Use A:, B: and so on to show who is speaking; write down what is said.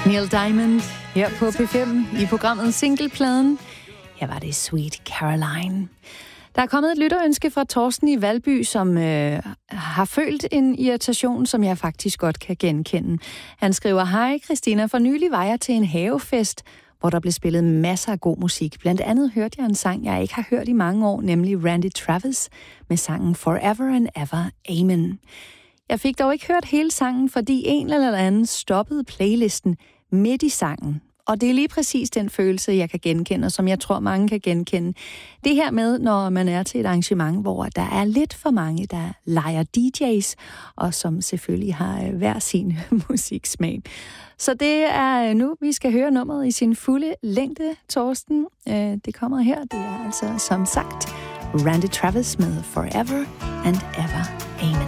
A: Neil Diamond her på P5 i programmet Singlepladen. Her var det Sweet Caroline. Der er kommet et lytterønske fra Torsten i Valby, som har følt en irritation, som jeg faktisk godt kan genkende. Han skriver: Hej Christina, for nylig var jeg til en havefest, hvor der blev spillet masser af god musik. Blandt andet hørte jeg en sang, jeg ikke har hørt i mange år, nemlig Randy Travis med sangen Forever and Ever Amen. Jeg fik dog ikke hørt hele sangen, fordi en eller anden stoppede playlisten midt i sangen. Og det er lige præcis den følelse, jeg kan genkende, og som jeg tror, mange kan genkende. Det her med, når man er til et arrangement, hvor der er lidt for mange, der leger DJ's, og som selvfølgelig har hver sin musiksmag. Så det er nu, vi skal høre nummeret i sin fulde længde, Torsten. Det kommer her. Det er altså, som sagt, Randy Travis med Forever and Ever